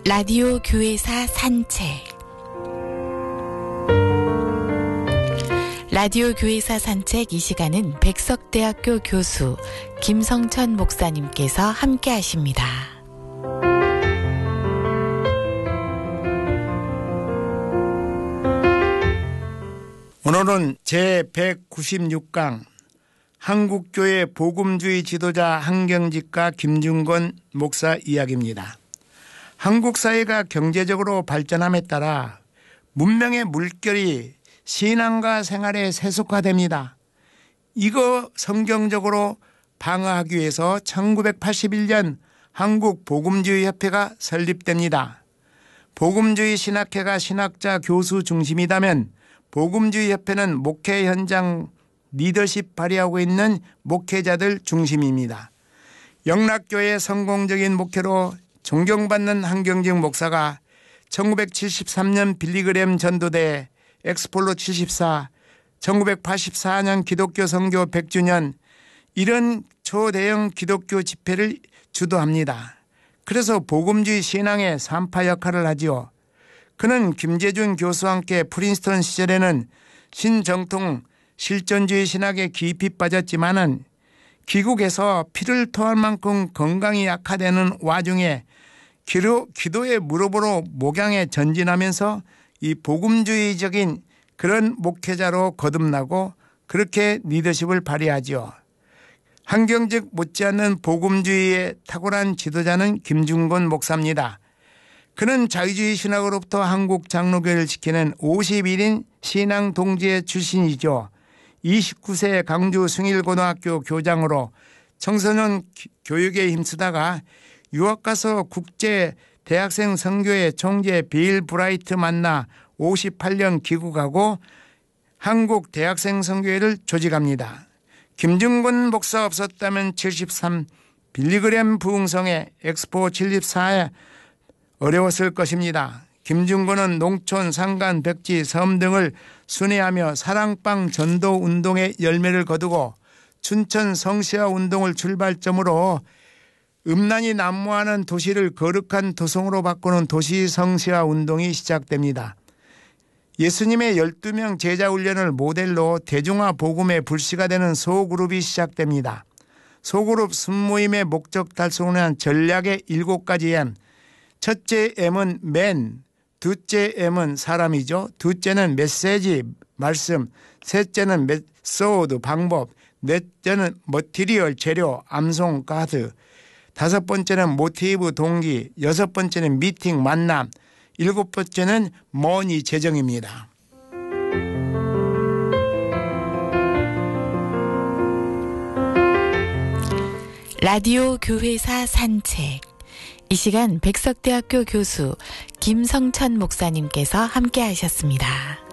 라디오 교회사 산책. 라디오 교회사 산책 이 시간은 백석대학교 교수 김성천 목사님께서 함께 하십니다. 오늘은 제196강 한국교회 복음주의 지도자 한경직과 김중건 목사 이야기입니다. 한국 사회가 경제적으로 발전함에 따라 문명의 물결이 신앙과 생활에 세속화됩니다. 이거 성경적으로 방어하기 위해서 1981년 한국복음주의협회가 설립됩니다. 복음주의 신학회가 신학자 교수 중심이라면 복음주의협회는 목회 현장 리더십 발휘하고 있는 목회자들 중심입니다. 영락교회의 성공적인 목회로 존경받는 한경직 목사가 1973년 빌리그램 전도대 엑스폴로 74, 1984년 기독교 선교 100주년 이런 초대형 기독교 집회를 주도합니다. 그래서 복음주의 신앙의 산파 역할을 하지요. 그는 김재준 교수와 함께 프린스턴 시절에는 신정통 실존주의 신학에 깊이 빠졌지만은 귀국에서 피를 토할 만큼 건강이 악화되는 와중에 기도의 무릎으로 목양에 전진하면서 이 복음주의적인 그런 목회자로 거듭나고 그렇게 리더십을 발휘하죠. 한경직 못지않는 복음주의의 탁월한 지도자는 김중건 목사입니다. 그는 자유주의 신학으로부터 한국 장로교를 지키는 51인 신앙 동지의 출신이죠. 29세 강주 숭일고등학교 교장으로 청소년 교육에 힘쓰다가 유학가서 국제 대학생 선교회 총재 빌 브라이트 만나 58년 귀국하고 한국 대학생 선교회를 조직합니다. 김중건 목사 없었다면 73 빌리그램 부흥성의 엑스포 74에 어려웠을 것입니다. 김중건은 농촌, 산간, 백지, 섬 등을 순회하며 사랑방 전도 운동의 열매를 거두고 춘천 성시화 운동을 출발점으로 음란이 난무하는 도시를 거룩한 도성으로 바꾸는 도시 성시화 운동이 시작됩니다. 예수님의 12명 제자 훈련을 모델로 대중화 복음의 불씨가 되는 소그룹이 시작됩니다. 소그룹 순모임의 목적 달성을 위한 전략의 7가지 M. 첫째 M은 맨, 둘째 M은 사람이죠. 둘째는 메시지, 말씀, 셋째는 메소드, 방법, 넷째는 머티리얼, 재료, 암송, 가드, 다섯 번째는 모티브, 동기, 여섯 번째는 미팅, 만남, 일곱 번째는 머니, 재정입니다. 라디오 교회사 산책. 이 시간 백석대학교 교수 김성천 목사님께서 함께 하셨습니다.